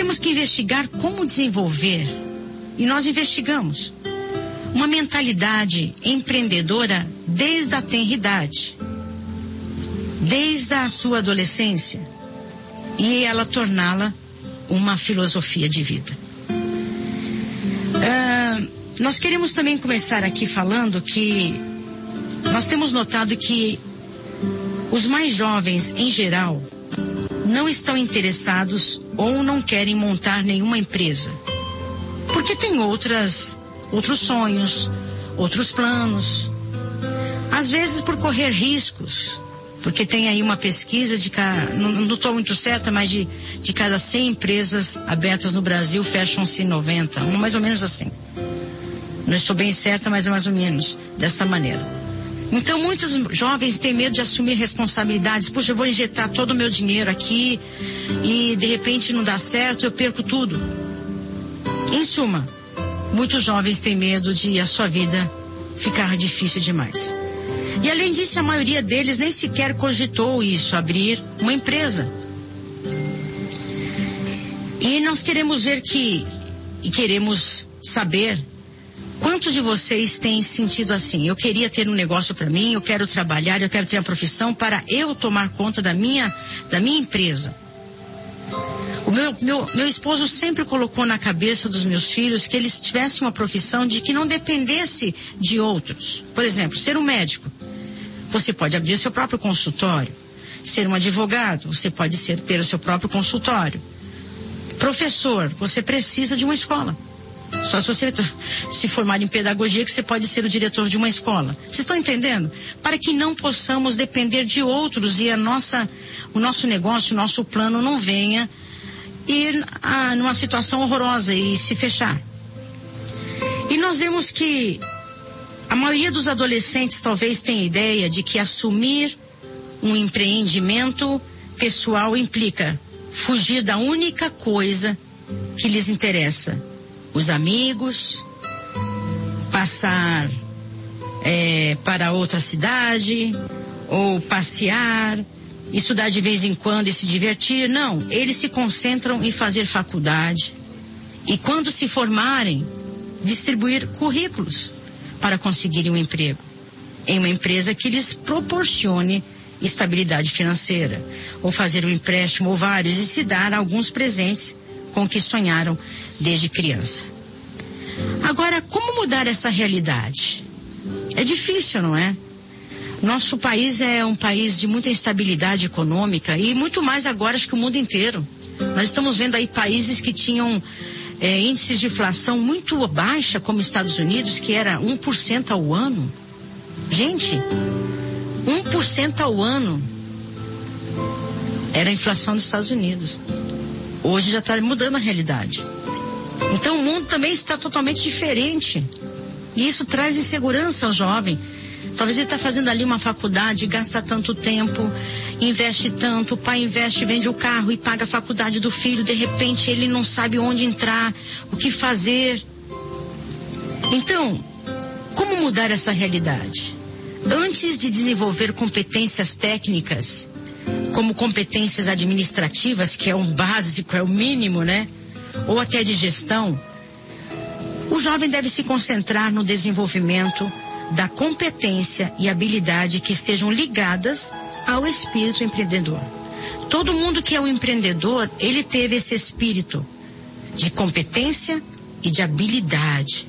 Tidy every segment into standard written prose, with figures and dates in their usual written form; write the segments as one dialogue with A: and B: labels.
A: temos que investigar como desenvolver, e nós investigamos, uma mentalidade empreendedora desde a tenridade, desde a sua adolescência, e ela torná-la uma filosofia de vida. Nós queremos também começar aqui falando que nós temos notado que os mais jovens, em geral, não estão interessados ou não querem montar nenhuma empresa, porque tem outros sonhos, outros planos, às vezes por correr riscos, porque tem aí uma pesquisa não estou muito certa, mas de cada 100 empresas abertas no Brasil, fecham-se 90, mais ou menos assim. Não estou bem certa, mas é mais ou menos dessa maneira. Então, muitos jovens têm medo de assumir responsabilidades. Puxa, eu vou injetar todo o meu dinheiro aqui e de repente não dá certo, eu perco tudo. Em suma, muitos jovens têm medo de a sua vida ficar difícil demais. E além disso, a maioria deles nem sequer cogitou isso, abrir uma empresa. E nós queremos ver e queremos saber quantos de vocês têm sentido assim: eu queria ter um negócio para mim, eu quero trabalhar, eu quero ter a profissão para eu tomar conta da minha empresa. O meu esposo sempre colocou na cabeça dos meus filhos que eles tivessem uma profissão de que não dependesse de outros. Por exemplo, ser um médico. Você pode abrir o seu próprio consultório. Ser um advogado, você pode ter o seu próprio consultório. Professor, você precisa de uma escola. Só se você se formar em pedagogia que você pode ser o diretor de uma escola. Vocês estão entendendo? Para que não possamos depender de outros e o nosso negócio, o nosso plano não venha ir numa situação horrorosa e se fechar. E nós vemos que a maioria dos adolescentes talvez tenha a ideia de que assumir um empreendimento pessoal implica fugir da única coisa que lhes interessa: os amigos, passar para outra cidade, ou passear, estudar de vez em quando e se divertir. Não, eles se concentram em fazer faculdade e, quando se formarem, distribuir currículos para conseguirem um emprego em uma empresa que lhes proporcione estabilidade financeira, ou fazer um empréstimo ou vários e se dar alguns presentes com o que sonharam desde criança. Agora, como mudar essa realidade? É difícil, não é? Nosso país é um país de muita instabilidade econômica e muito mais agora, acho que o mundo inteiro. Nós estamos vendo aí países que tinham índices de inflação muito baixa, como Estados Unidos, que era 1% ao ano. Gente, 1% ao ano era a inflação dos Estados Unidos. Hoje já está mudando a realidade. Então o mundo também está totalmente diferente. E isso traz insegurança ao jovem. Talvez ele está fazendo ali uma faculdade, gasta tanto tempo, investe tanto, o pai investe, vende o carro e paga a faculdade do filho. De repente ele não sabe onde entrar, o que fazer. Então, como mudar essa realidade? Antes de desenvolver competências técnicas, como competências administrativas, que é um básico, é o mínimo, né? Ou até de gestão, o jovem deve se concentrar no desenvolvimento da competência e habilidade que estejam ligadas ao espírito empreendedor. Todo mundo que é um empreendedor, ele teve esse espírito de competência e de habilidade,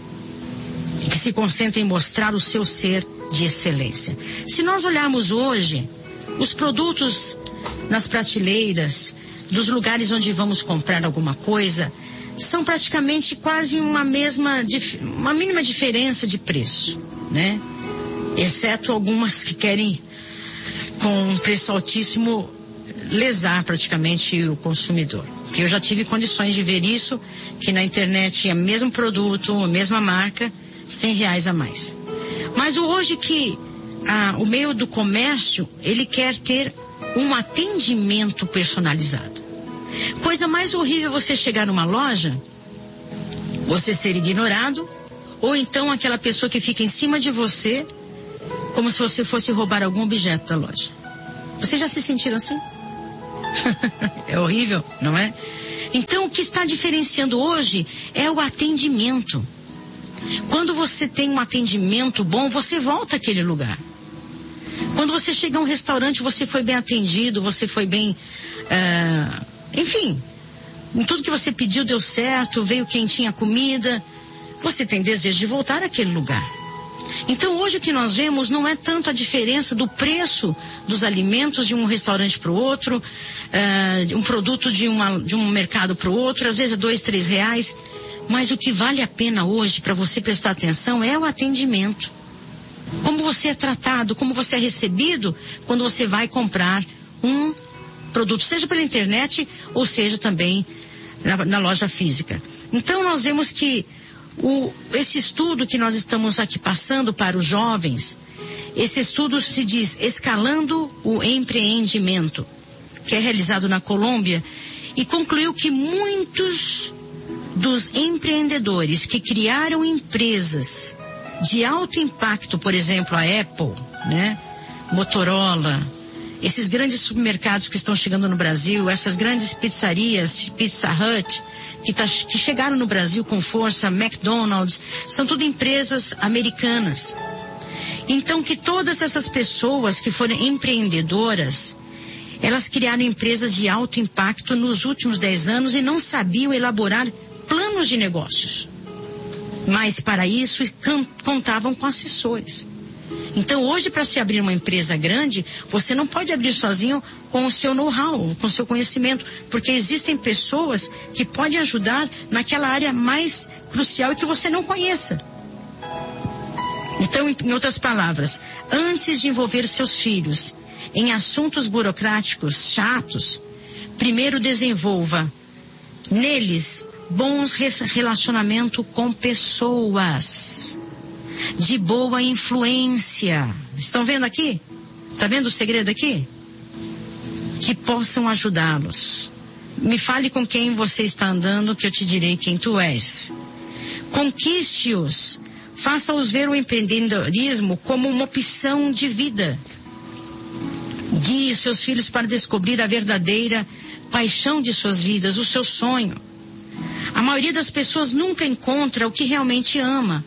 A: que se concentra em mostrar o seu ser de excelência. Se nós olharmos hoje, os produtos nas prateleiras, dos lugares onde vamos comprar alguma coisa, são praticamente quase uma mínima diferença de preço, né? Exceto algumas que querem, com um preço altíssimo, lesar praticamente o consumidor. Que eu já tive condições de ver isso, que na internet é o mesmo produto, a mesma marca, R$100 a mais. Mas hoje que o meio do comércio, ele quer ter um atendimento personalizado. Coisa mais horrível você chegar numa loja, você ser ignorado, ou então aquela pessoa que fica em cima de você, como se você fosse roubar algum objeto da loja. Vocês já se sentiram assim? É horrível, não é? Então, o que está diferenciando hoje é o atendimento. Quando você tem um atendimento bom, você volta àquele lugar. Quando você chega a um restaurante, você foi bem atendido, você foi bem... enfim, em tudo que você pediu deu certo, veio quentinha a comida, você tem desejo de voltar àquele lugar. Então hoje o que nós vemos não é tanto a diferença do preço dos alimentos de um restaurante para o outro, um produto de um mercado para o outro, às vezes é R$2, R$3, mas o que vale a pena hoje para você prestar atenção é o atendimento. Como você é tratado, como você é recebido quando você vai comprar um produto, seja pela internet ou seja também na loja física. Então nós vemos que esse estudo que nós estamos aqui passando para os jovens, esse estudo se diz Escalando o Empreendimento, que é realizado na Colômbia, e concluiu que muitos dos empreendedores que criaram empresas de alto impacto, por exemplo, a Apple, né? Motorola, esses grandes supermercados que estão chegando no Brasil, essas grandes pizzarias, Pizza Hut, que chegaram no Brasil com força, McDonald's, são tudo empresas americanas. Então, que todas essas pessoas que foram empreendedoras, elas criaram empresas de alto impacto nos últimos 10 anos e não sabiam elaborar planos de negócios. Mas para isso contavam com assessores. Então hoje, para se abrir uma empresa grande, você não pode abrir sozinho com o seu know-how, com o seu conhecimento, porque existem pessoas que podem ajudar naquela área mais crucial e que você não conheça. Então, em outras palavras, antes de envolver seus filhos em assuntos burocráticos chatos, primeiro desenvolva neles bons relacionamentos com pessoas de boa influência. Estão vendo aqui? Está vendo o segredo aqui? Que possam ajudá-los. Me fale com quem você está andando, que eu te direi quem tu és. Conquiste-os. Faça-os ver o empreendedorismo como uma opção de vida. Guie seus filhos para descobrir a verdadeira paixão de suas vidas, o seu sonho. A maioria das pessoas nunca encontra o que realmente ama.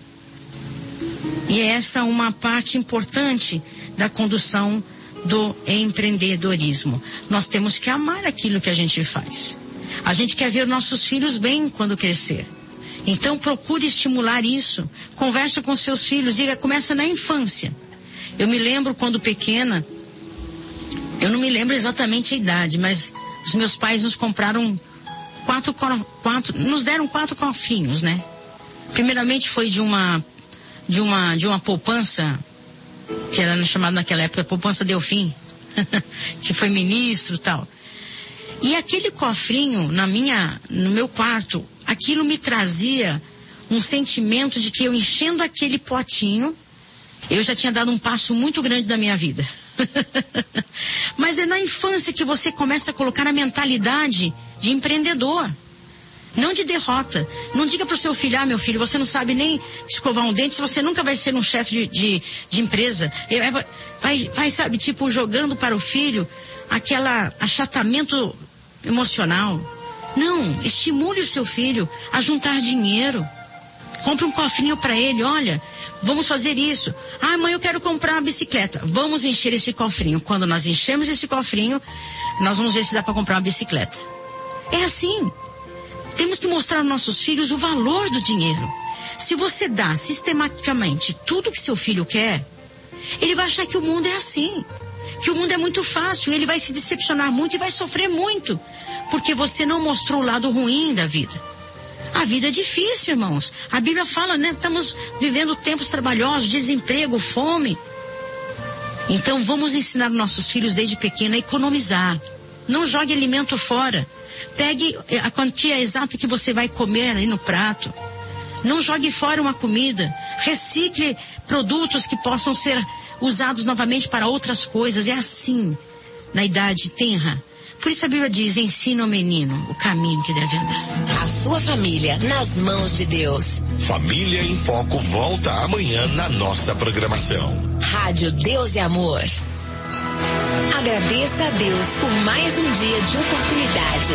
A: E essa é uma parte importante da condução do empreendedorismo. Nós temos que amar aquilo que a gente faz. A gente quer ver nossos filhos bem quando crescer. Então procure estimular isso. Converse com seus filhos, começa na infância. Eu me lembro quando pequena, eu não me lembro exatamente a idade, mas os meus pais nos compraram nos deram 4 cofrinhos, né? Primeiramente foi de uma poupança, que era chamada naquela época poupança Delfim, que foi ministro e tal. E aquele cofrinho no meu quarto, aquilo me trazia um sentimento de que eu enchendo aquele potinho, eu já tinha dado um passo muito grande da minha vida. Mas é na infância que você começa a colocar a mentalidade de empreendedor, não de derrota. Não diga para o seu filho: meu filho, você não sabe nem escovar um dente, você nunca vai ser um chefe de empresa. Vai, sabe, tipo, jogando para o filho aquele achatamento emocional. Não, estimule o seu filho a juntar dinheiro. Compre um cofrinho para ele. Olha, vamos fazer isso. Mãe, eu quero comprar uma bicicleta. Vamos encher esse cofrinho. Quando nós enchemos esse cofrinho, nós vamos ver se dá para comprar uma bicicleta. É assim. Temos que mostrar aos nossos filhos o valor do dinheiro. Se você dá sistematicamente tudo que seu filho quer, ele vai achar que o mundo é assim, que o mundo é muito fácil. Ele vai se decepcionar muito e vai sofrer muito, porque você não mostrou o lado ruim da vida. A vida é difícil, irmãos. A Bíblia fala, né? Estamos vivendo tempos trabalhosos, desemprego, fome. Então vamos ensinar nossos filhos desde pequeno a economizar. Não jogue alimento fora. Pegue a quantia exata que você vai comer aí no prato. Não jogue fora uma comida. Recicle produtos que possam ser usados novamente para outras coisas. É assim, na idade tenra. Por isso a Bíblia diz: ensina o menino o caminho que deve andar.
B: A sua família nas mãos de Deus.
C: Família em Foco volta amanhã na nossa programação.
B: Rádio Deus e Amor. Agradeça a Deus por mais um dia de oportunidades.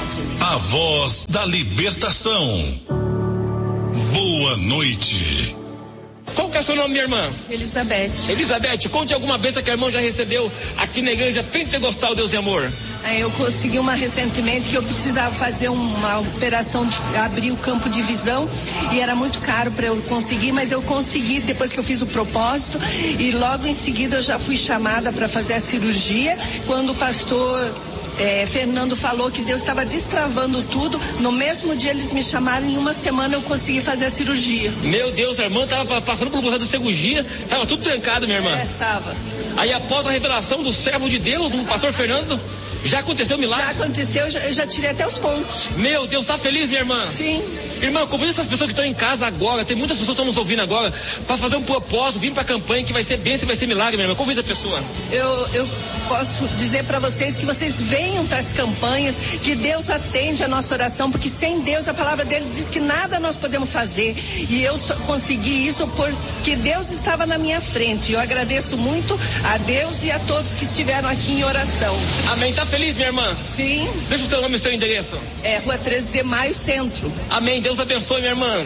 C: A voz da libertação. Boa noite.
D: Qual que é o seu nome, minha irmã?
E: Elizabeth.
D: Elizabeth, conte alguma bênção que a irmã já recebeu aqui na igreja Pentecostal Deus e Amor.
E: Eu consegui uma recentemente que eu precisava fazer uma operação de abrir o campo de visão e era muito caro para eu conseguir, mas eu consegui depois que eu fiz o propósito e logo em seguida eu já fui chamada para fazer a cirurgia. Quando o pastor Fernando falou que Deus estava destravando tudo, no mesmo dia eles me chamaram e em uma semana eu consegui fazer a cirurgia.
D: Meu Deus, a irmã estava passando por um processo de cirurgia, estava tudo trancado, minha irmã.
E: Tava.
D: Aí após a revelação do servo de Deus, o pastor Fernando, já aconteceu o milagre?
E: Já aconteceu, eu já tirei até os pontos.
D: Meu Deus, tá feliz, minha irmã?
E: Sim.
D: Irmã, convido essas pessoas que estão em casa agora, tem muitas pessoas que estão nos ouvindo agora, para fazer um propósito, vir para a campanha que vai ser bênção e vai ser milagre, minha irmã. Convida a pessoa.
E: Eu posso dizer para vocês que vocês venham para as campanhas, que Deus atende a nossa oração, porque sem Deus, a palavra dele diz que nada nós podemos fazer. E eu consegui isso porque Deus estava na minha frente. Eu agradeço muito a Deus e a todos que estiveram aqui em oração.
D: Amém. Tá feliz, minha irmã?
E: Sim.
D: Deixa o seu nome e o seu endereço.
E: Rua 13 de Maio, Centro.
D: Amém. Deus abençoe, minha irmã.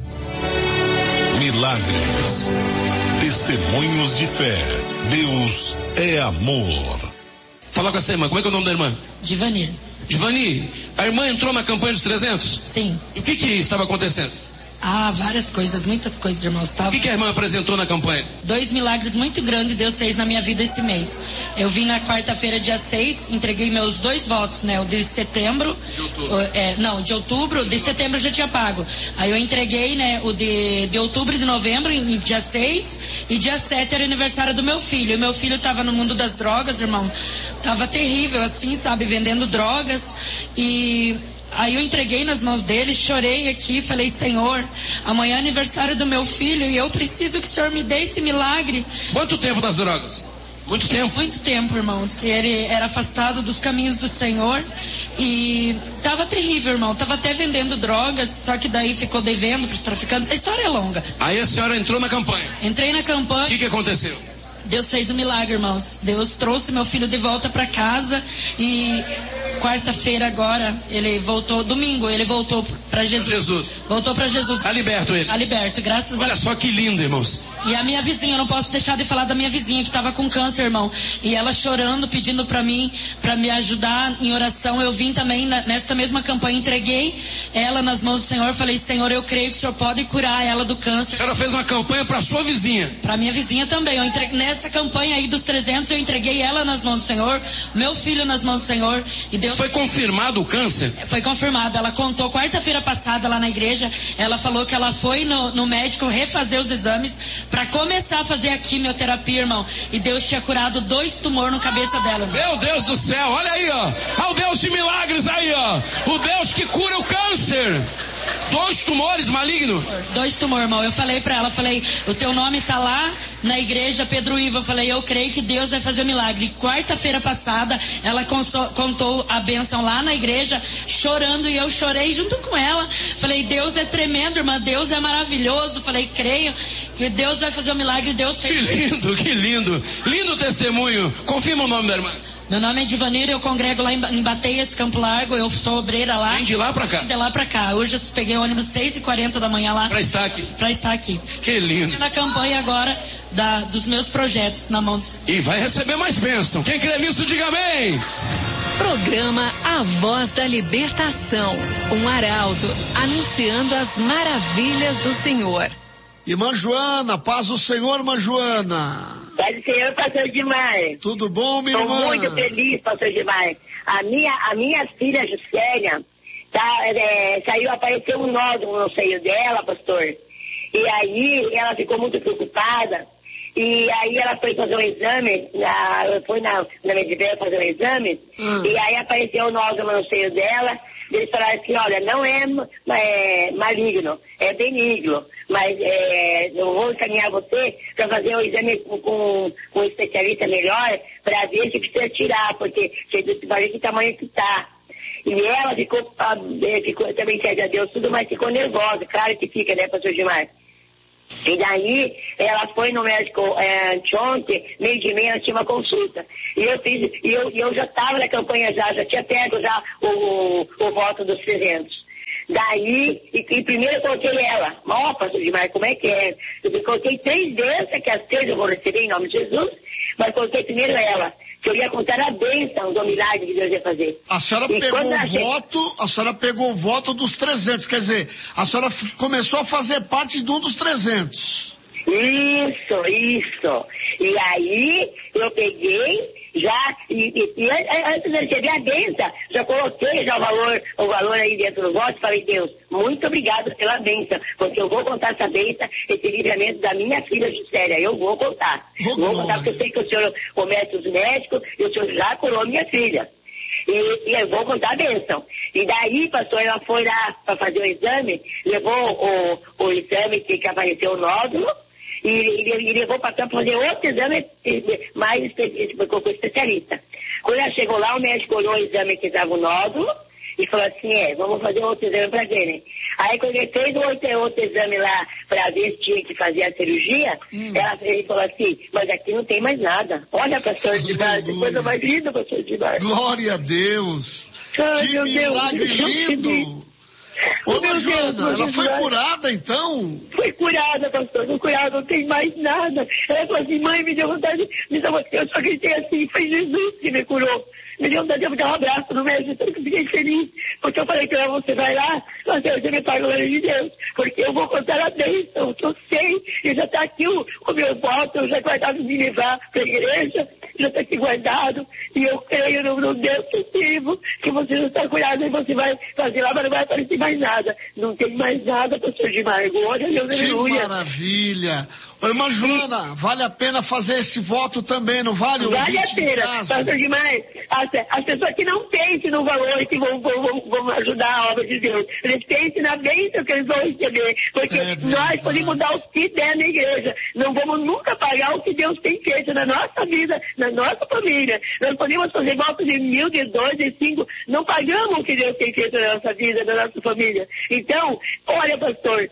C: Milagres. Testemunhos de fé. Deus é amor.
F: Fala com essa irmã. Como é que é o nome da irmã?
G: Divani.
F: Divani, a irmã entrou na campanha dos 300?
G: Sim.
F: E o que estava acontecendo?
G: Várias coisas, muitas coisas, irmãos.
F: O que a irmã apresentou na campanha? 2
G: milagres muito grandes Deus fez na minha vida esse mês. Eu vim na quarta-feira, dia 6, entreguei meus 2 votos, né? O de setembro.
F: De outubro.
G: De outubro, de setembro eu já tinha pago. Aí eu entreguei, né? O de outubro e de novembro, em dia 6. E dia 7 era aniversário do meu filho. E meu filho tava no mundo das drogas, irmão. Tava terrível, assim, sabe? Vendendo drogas. Aí eu entreguei nas mãos dele, chorei aqui, falei, Senhor, amanhã é aniversário do meu filho e eu preciso que o Senhor me dê esse milagre.
F: Quanto tempo das drogas? Muito tempo?
G: Muito tempo, irmãos. Ele era afastado dos caminhos do Senhor e tava terrível, irmão. Tava até vendendo drogas, só que daí ficou devendo pros traficantes. A história é longa.
F: Aí a senhora entrou na campanha?
G: Entrei na campanha.
F: O que aconteceu?
G: Deus fez um milagre, irmãos. Deus trouxe meu filho de volta para casa e quarta-feira agora, ele voltou, domingo, ele voltou para Jesus. Voltou para Jesus.
F: Tá liberto ele?
G: Tá liberto, graças a Deus.
F: Olha só que lindo, irmãos.
G: E a minha vizinha, eu não posso deixar de falar da minha vizinha que estava com câncer, irmão. E ela chorando, pedindo para mim, para me ajudar em oração. Eu vim também nesta mesma campanha, entreguei ela nas mãos do Senhor. Falei, Senhor, eu creio que o Senhor pode curar ela do câncer. A
F: senhora fez uma campanha para sua vizinha?
G: Para minha vizinha também. Eu entreguei, nessa campanha aí dos 300, eu entreguei ela nas mãos do Senhor, meu filho nas mãos do Senhor. E Deus...
F: Foi confirmado o câncer?
G: Foi confirmado. Ela contou quarta-feira passada lá na igreja. Ela falou que ela foi no médico refazer os exames para começar a fazer a quimioterapia, irmão. E Deus tinha curado 2 tumores na cabeça dela. Irmão.
F: Meu Deus do céu, olha aí, ó. Olha o Deus de milagres aí, ó. O Deus que cura o câncer. 2 tumores malignos?
G: 2 tumores, irmão. Eu falei pra ela, o teu nome tá lá na igreja Pedro Ivo. Eu falei, eu creio que Deus vai fazer o milagre. Quarta-feira passada, ela contou a bênção lá na igreja, chorando, e eu chorei junto com ela. Falei, Deus é tremendo, irmã, Deus é maravilhoso. Falei, creio que Deus vai fazer o milagre. Deus fez.
F: Que lindo, que lindo. Lindo testemunho. Confirma o nome da irmã.
G: Meu nome é Divanir, eu congrego lá em Bateias, Campo Largo, eu sou obreira lá.
F: Vem de lá pra cá?
G: De lá pra cá. Hoje eu peguei o ônibus 6h40 da manhã lá.
F: Pra estar aqui?
G: Pra estar aqui.
F: Que lindo.
G: Na campanha agora dos meus projetos na mão.
F: E vai receber mais bênção. Quem crê nisso, diga amém.
B: Programa A Voz da Libertação. Um arauto anunciando as maravilhas do Senhor.
H: Irmã Joana, paz do Senhor, irmã Joana.
I: Paz do Senhor, pastor Gilmar.
H: Tudo bom, minha irmã?
I: Estou muito feliz, pastor Gilmar. A minha filha, Juscelia, apareceu um nódulo no seio dela, pastor. E aí ela ficou muito preocupada. E aí ela foi fazer um exame, foi na Mediveira fazer um exame, e aí apareceu um nódulo no seio dela. Eles falaram assim, olha, não é maligno, é benigno, mas eu vou encaminhar você para fazer o exame com um especialista melhor para ver se precisa tirar, porque vai ver que tamanho que tá. E ela ficou também, pede a Deus tudo, mas ficou nervosa, claro que fica, né, pastor Gilmar? E daí, ela foi no médico anteontem, meio de meia, ela tinha uma consulta. E eu fiz, eu já estava na campanha já tinha pego já o voto dos 300. Daí, e primeiro eu coloquei ela. Ó, pastor Edmar, como é que é? Eu coloquei 3 bênçãos, que as 3 eu vou receber em nome de Jesus, mas coloquei primeiro ela, que eu ia contar a bênção do milagre que Deus ia fazer.
H: A senhora pegou o voto dos 300, quer dizer, a senhora começou a fazer parte de um dos 300.
I: Isso. E aí, eu peguei, já, e antes de receber a bênção, já coloquei já o valor aí dentro do voto, falei, Deus, muito obrigado pela bênção, porque eu vou contar essa bênção, esse livramento da minha filha Juscelia, eu vou contar. Vou contar porque eu sei que o senhor comete os médicos, e o senhor já curou minha filha. E eu vou contar a bênção. E daí, pastor, ela foi lá para fazer o exame, levou o exame que apareceu o nódulo, e levou para cá para fazer outro exame mais específico, com o especialista. Quando ela chegou lá, o médico olhou o exame que estava o nódulo e falou assim, vamos fazer outro exame para ver, né? Aí quando ele fez outro exame lá para ver se tinha que fazer a cirurgia, ele falou assim, mas aqui não tem mais nada. Olha, pastor Edmar, que coisa mais linda, pastor Edmar.
H: Glória a Deus!
I: Ai,
H: que milagre lindo! Ô, Joana, ela foi curada então?
I: Foi curada, pastor, não tem mais nada. Ela falou assim, mãe, me deu vontade, eu só gritei assim, foi Jesus que me curou. Me deu vontade de dar um abraço no médico, então eu fiquei feliz, porque eu falei que você vai lá, você me paga o nome de Deus, porque eu vou contar a bênção, que eu sei, e já está aqui o meu voto, eu já guardado de levar para a igreja, já está aqui guardado, e eu creio no Deus que eu sirvo, que você já está curado, e você vai fazer lá, mas não vai aparecer mais nada. Não tem mais nada, pastor Edmar, glória a Deus, aleluia.
H: Que maravilha! Ô, irmã Joana, vale a pena fazer esse voto também, não vale?
I: Vale a pena, pastor Edmar. As pessoas que não pensam no valor que vão ajudar a obra de Deus, eles pensam na bênção que eles vão receber, porque nós podemos dar o que der na igreja, não vamos nunca pagar o que Deus tem feito na nossa vida, na nossa família. Nós podemos fazer votos de 1.000, de 2, de 5, não pagamos o que Deus tem feito na nossa vida, na nossa família. Então, olha, pastor,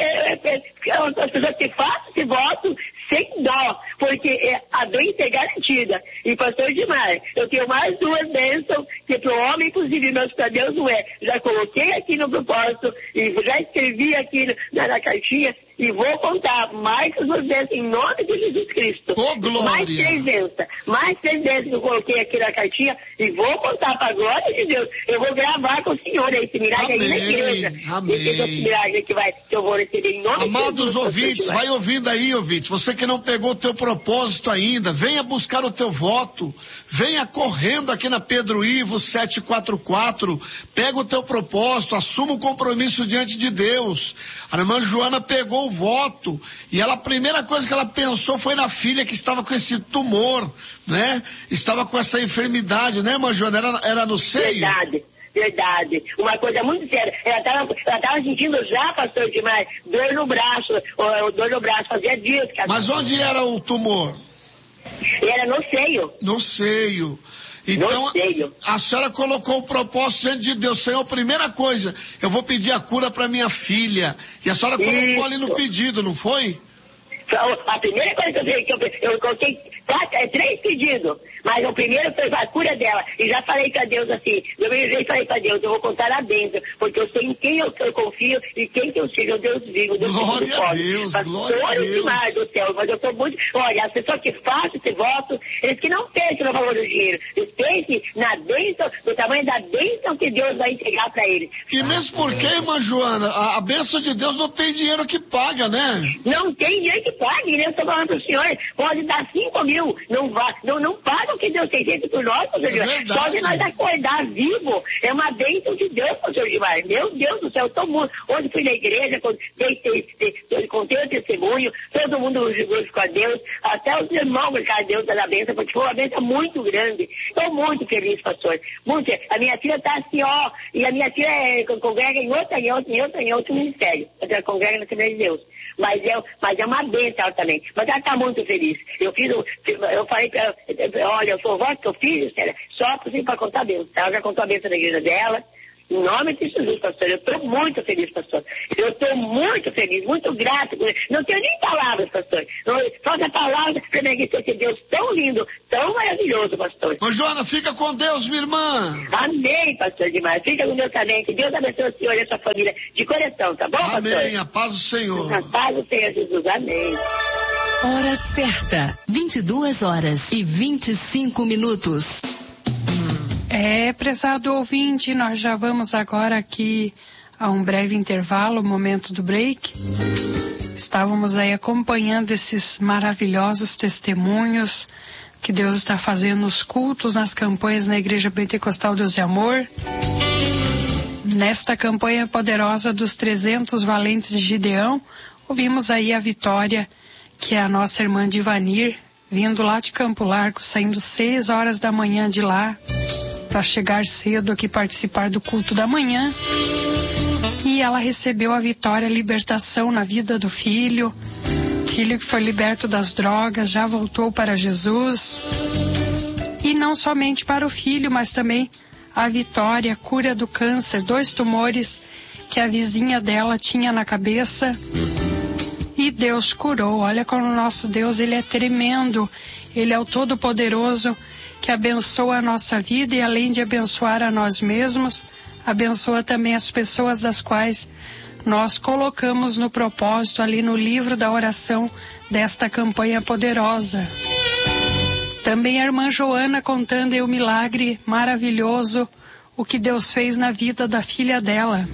I: as pessoas que fazem esse voto sem dó, porque a bênção é garantida. E pastor Edmar, eu tenho mais 2 bênçãos que para o homem impossível, mas para Deus não é. Já coloquei aqui no propósito e já escrevi aqui na cartinha e vou contar mais que 2 bênçãos em nome de Jesus Cristo.
H: Oh, glória!
I: Mais 3 bênçãos que eu coloquei aqui na cartinha e vou contar para a glória de Deus. Eu vou gravar com o Senhor esse milagre aí na igreja.
H: Amém.
I: Esse milagre que eu vou receber em nome de Jesus.
H: Amados ouvintes, vai ouvindo aí, ouvintes. Você que não pegou o teu propósito ainda, venha buscar o teu voto. Venha correndo aqui na Pedro Ivo 744. Pega o teu propósito, assuma o compromisso diante de Deus. A irmã Joana pegou o voto e a primeira coisa que ela pensou foi na filha que estava com esse tumor, né? Estava com essa enfermidade, né, irmã Joana? Era no seio?
I: Verdade. Uma coisa muito séria. Ela estava sentindo já, pastor Edmar, dor no braço, fazia dias.
H: Mas onde era o tumor?
I: Era no seio.
H: No seio. Então, a senhora colocou o propósito diante de Deus. Senhor, primeira coisa, eu vou pedir a cura para minha filha. E a senhora colocou ali no pedido, não foi?
I: A primeira coisa que eu coloquei 3 pedidos, mas o primeiro foi a cura dela. E já falei para Deus assim, eu falei para Deus, eu vou contar a bênção, porque eu sei em quem eu confio e quem que eu sigo, o Deus vivo, Deus
H: glória a Deus, glória a Deus.
I: Do céu, mas eu estou muito, olha, as pessoas que fazem esse voto, eles que não pensam no valor do dinheiro, eles pensam na bênção, no tamanho da bênção que Deus vai entregar para eles.
H: E mesmo porque, irmã Joana, a bênção de Deus não tem dinheiro que paga, né?
I: Não tem dinheiro que pague, né? Eu estou falando para o senhor, pode dar 5 mil, não paga o que Deus tem feito por nós, pastor Edmar. Só de nós acordar vivo, é uma bênção de Deus, pastor Edmar. Meu Deus do céu, todo mundo, hoje fui na igreja, contei o testemunho, todo mundo glorificou a Deus, até os irmãos glorificaram a Deus da bênção, porque foi uma bênção muito grande. Estou muito feliz, pastor. Muito. A minha filha está assim, ó, e a minha filha congrega em outro ministério. Ela congrega na Assembleia de Deus. Mas é uma bênção ela também. Mas ela está muito feliz. Eu falei para ela, olha, o voto que eu fiz, só para contar a bênção. Ela já contou a bênção da igreja dela, Em nome de Jesus, pastor. Eu estou muito feliz, pastor. Eu estou muito feliz, muito grato. Não tenho nem palavras, pastor. Falta palavras para me agradecer esse Deus tão lindo, tão maravilhoso, pastor.
H: Ô, Joana, fica com Deus, minha irmã.
I: Amém, pastor demais. Fica com Deus também. Que Deus abençoe o senhor e a sua família de coração, tá bom, pastor?
H: Amém. A paz do Senhor.
I: A paz do Senhor Jesus. Amém.
B: Hora certa, 22h25.
J: Prezado ouvinte, nós já vamos agora aqui a um breve intervalo, momento do break. Estávamos aí acompanhando esses maravilhosos testemunhos que Deus está fazendo nos cultos, nas campanhas na Igreja Pentecostal Deus de Amor. Nesta campanha poderosa dos 300 valentes de Gideão, ouvimos aí a Vitória, que é a nossa irmã Divanir, vindo lá de Campo Largo, saindo 6 horas da manhã de lá, para chegar cedo aqui participar do culto da manhã. E ela recebeu a vitória, a libertação na vida do filho que foi liberto das drogas, já voltou para Jesus. E não somente para o filho, mas também a vitória, a cura do câncer, 2 tumores que a vizinha dela tinha na cabeça. E Deus curou. Olha como o nosso Deus, Ele é tremendo. Ele é o Todo-Poderoso, que abençoa a nossa vida e, além de abençoar a nós mesmos, abençoa também as pessoas das quais nós colocamos no propósito ali no livro da oração desta campanha poderosa. Também a irmã Joana contando aí o milagre maravilhoso, o que Deus fez na vida da filha dela.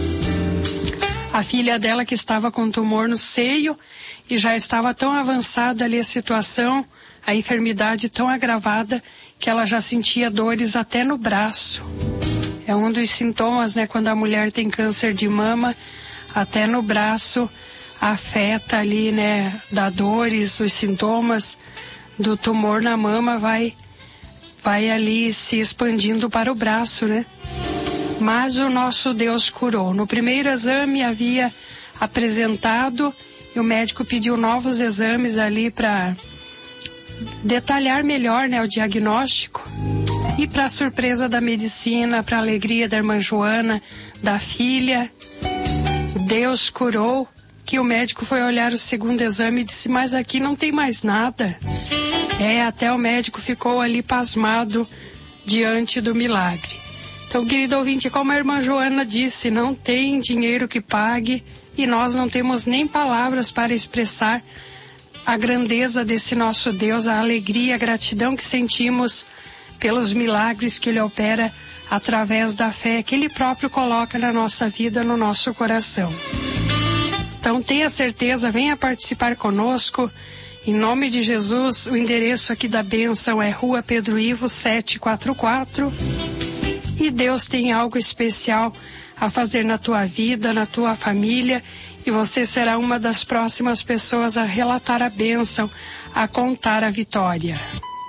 J: A filha dela que estava com tumor no seio e já estava tão avançada ali a situação, a enfermidade tão agravada, que ela já sentia dores até no braço. É um dos sintomas, né, quando a mulher tem câncer de mama, até no braço afeta ali, né, dá dores, os sintomas do tumor na mama vai ali se expandindo para o braço, né? Mas o nosso Deus curou. No primeiro exame havia apresentado e o médico pediu novos exames ali para detalhar melhor, né, o diagnóstico. E para surpresa da medicina, para alegria da irmã Joana, da filha, Deus curou, que o médico foi olhar o segundo exame e disse, mas aqui não tem mais nada. Até o médico ficou ali pasmado diante do milagre. Então, querido ouvinte, como a irmã Joana disse, não tem dinheiro que pague e nós não temos nem palavras para expressar a grandeza desse nosso Deus, a alegria, a gratidão que sentimos pelos milagres que Ele opera através da fé que Ele próprio coloca na nossa vida, no nosso coração. Então tenha certeza, venha participar conosco. Em nome de Jesus, o endereço aqui da bênção é Rua Pedro Ivo 744. E Deus tem algo especial a fazer na tua vida, na tua família, e você será uma das próximas pessoas a relatar a bênção, a contar a vitória.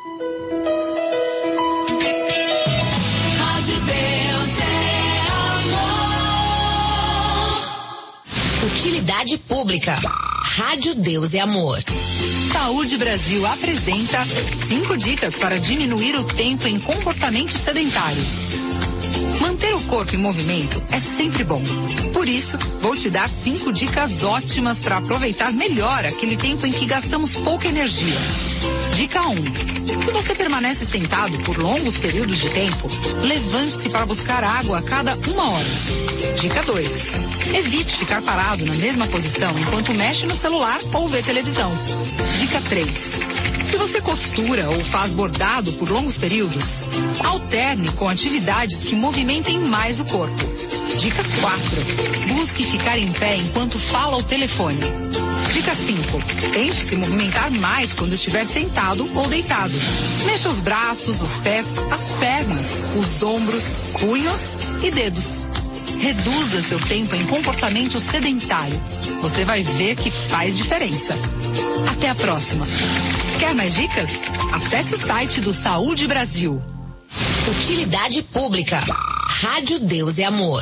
B: Utilidade pública. Rádio Deus é Amor.
K: Saúde Brasil apresenta 5 dicas para diminuir o tempo em comportamento sedentário. Manter o corpo em movimento é sempre bom. Por isso, vou te dar 5 dicas ótimas para aproveitar melhor aquele tempo em que gastamos pouca energia. Dica 1. Se você permanece sentado por longos períodos de tempo, levante-se para buscar água a cada 1 hora. Dica 2. Evite ficar parado na mesma posição enquanto mexe no celular ou vê televisão. Dica 3. Se você costura ou faz bordado por longos períodos, alterne com atividades que movimentem mais o corpo. Dica 4. Busque ficar em pé enquanto fala ao telefone. Dica 5. Tente se movimentar mais quando estiver sentado ou deitado. Mexa os braços, os pés, as pernas, os ombros, punhos e dedos. Reduza seu tempo em comportamento sedentário. Você vai ver que faz diferença. Até a próxima. Quer mais dicas? Acesse o site do Saúde Brasil.
B: Utilidade pública. Rádio Deus é Amor.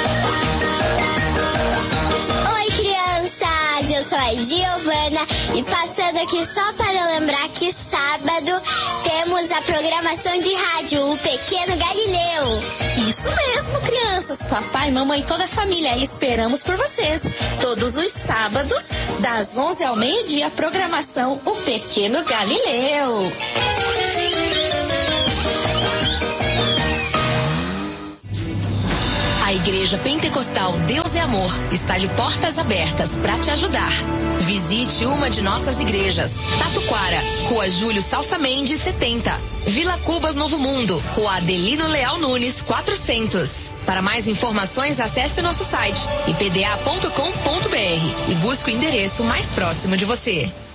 L: Oi, crianças! Eu sou a Giovana e passando aqui só para lembrar que sábado temos a programação de rádio, o Pequeno Galileu. Isso mesmo, crianças!
M: papai, mamãe e toda a família. E esperamos por vocês. Todos os sábados, das 11 ao meio-dia, programação O Pequeno Galileu.
N: A Igreja Pentecostal Deus é Amor está de portas abertas para te ajudar. Visite uma de nossas igrejas. Tatuquara, Rua Júlio Salsa Mendes, 70. Vila Cubas, Novo Mundo, Rua Adelino Leal Nunes, 400. Para mais informações, acesse o nosso site ipda.com.br e busque o endereço mais próximo de você.